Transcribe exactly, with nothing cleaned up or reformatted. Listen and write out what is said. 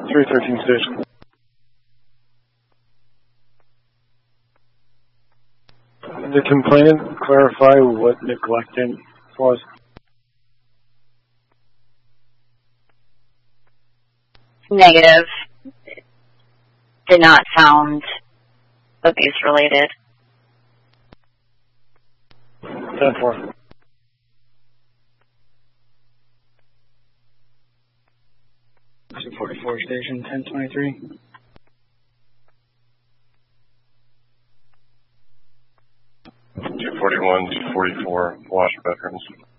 three thirteen station. The complainant clarify what neglecting was? Negative. Did not sound abuse related. ten four. two forty-four station, ten twenty-three. two forty-one, two forty-four, wash bedrooms.